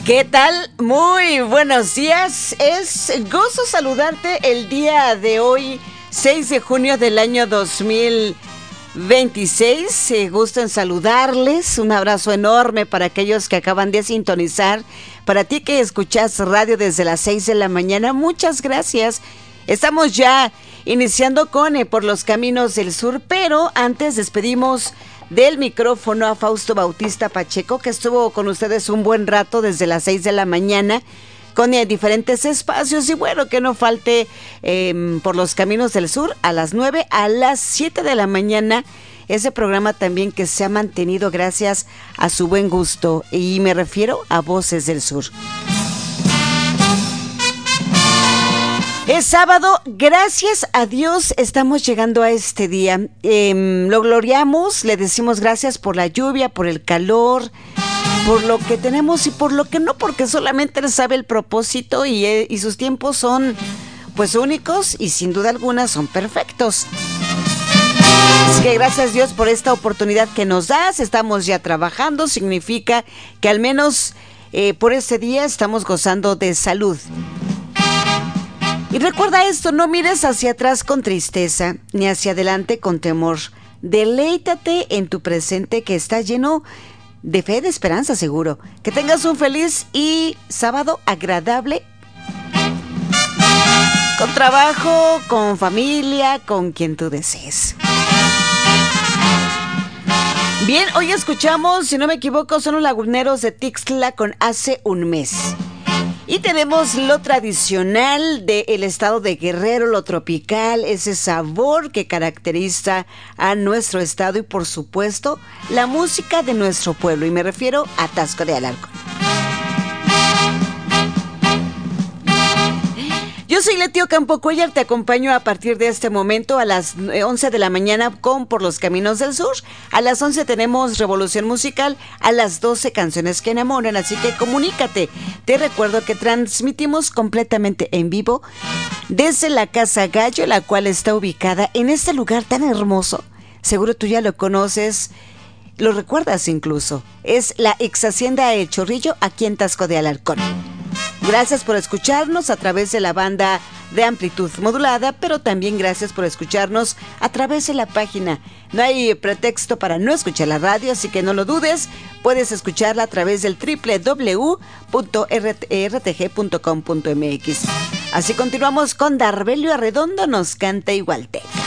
¿Qué tal? Muy buenos días. Es gozo saludarte el día de hoy, 6 de junio del año 2026. Gusto en saludarles. Un abrazo enorme para aquellos que acaban de sintonizar. Para ti que escuchas radio desde las 6 de la mañana, muchas gracias. Estamos ya iniciando con Por los Caminos del Sur, pero antes despedimos del micrófono a Fausto Bautista Pacheco, que estuvo con ustedes un buen rato desde las 6 de la mañana con diferentes espacios, y bueno, que no falte Por los Caminos del Sur a las 9, a las 7 de la mañana, ese programa también que se ha mantenido gracias a su buen gusto, y me refiero a Voces del Sur. Es sábado, gracias a Dios estamos llegando a este día. Lo gloriamos, le decimos gracias por la lluvia, por el calor, por lo que tenemos y por lo que no, porque solamente Él sabe el propósito y sus tiempos son pues únicos y sin duda alguna son perfectos. Así que gracias Dios por esta oportunidad que nos das. Estamos ya trabajando, significa que al menos por este día estamos gozando de salud. Y recuerda esto, no mires hacia atrás con tristeza, ni hacia adelante con temor. Deleítate en tu presente que está lleno de fe, de esperanza, seguro. Que tengas un feliz y sábado agradable. Con trabajo, con familia, con quien tú desees. Bien, hoy escuchamos, si no me equivoco, son los Laguneros de Tixla con Hace un Mes. Y tenemos lo tradicional del estado de Guerrero, lo tropical, ese sabor que caracteriza a nuestro estado y por supuesto la música de nuestro pueblo, y me refiero a Taxco de Alarcón. Yo soy Leti Ocampo Cuellar, te acompaño a partir de este momento a las 11 de la mañana con Por los Caminos del Sur. A las 11 tenemos Revolución Musical, a las 12 Canciones que Enamoran, así que comunícate. Te recuerdo que transmitimos completamente en vivo desde la Casa Gallo, la cual está ubicada en este lugar tan hermoso. Seguro tú ya lo conoces, lo recuerdas incluso. Es la ex hacienda El Chorrillo, aquí en Taxco de Alarcón. Gracias por escucharnos a través de la banda de amplitud modulada, pero también gracias por escucharnos a través de la página. No hay pretexto para no escuchar la radio, así que no lo dudes. Puedes escucharla a través del www.rtg.com.mx. Así continuamos con Darbelio Arredondo nos canta Igualteca.